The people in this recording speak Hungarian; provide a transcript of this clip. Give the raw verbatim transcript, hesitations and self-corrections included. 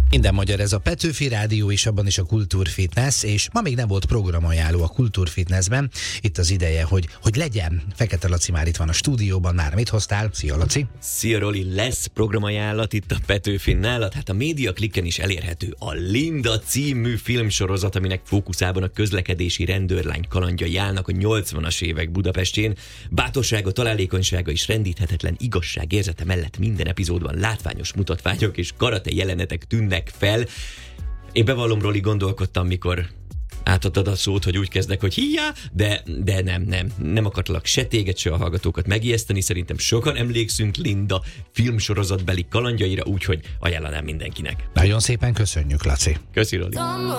Minden magyar, ez a Petőfi Rádió és abban is a Kultúrfitness, és ma még nem volt programajánló a Kultúrfitnessben. Itt az ideje, hogy, hogy legyen. Fekete Laci már itt van a stúdióban, már mit hoztál? Szia, Laci! Szia, Roli! Lesz programajánlat itt a Petőfinnál, hát a Média Klikken is elérhető a Linda című filmsorozat, aminek fókuszában a közlekedési rendőrlány kalandjai állnak a nyolcvanas évek Budapestjén. Bátorsága, találékonysága és rendíthetetlen igazságérzete mellett minden epizódban látványos mutatványok és karate jelenetek tűnnek fel. Én bevallom, Roli, gondolkodtam, mikor átadtad a szót, hogy úgy kezdek, hogy hiá, de, de nem, nem, nem akartalak se téged, se a hallgatókat megijeszteni. Szerintem sokan emlékszünk Linda filmsorozatbeli kalandjaira, úgyhogy ajánlanám mindenkinek. Nagyon szépen köszönjük, Laci. Köszi, Roli.